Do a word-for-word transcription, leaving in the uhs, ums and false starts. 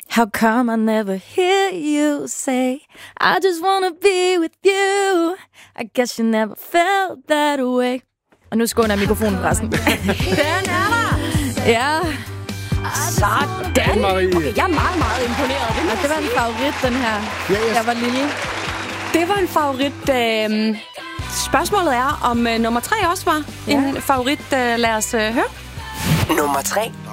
How come I never hear you say, I just wanna be with you. I guess you never felt that way. Og nu skåner jeg mikrofonen forresten. Den er der! Ja. Sådan, Marie. Okay, jeg er meget, meget imponeret. Det, og det var en favorit, den her. Ja, yes. Jeg var lille. Det var en favorit. Øh, spørgsmålet er, om øh, nummer tre også var ja. en favorit. Øh, lad os øh, høre. Nummer tre.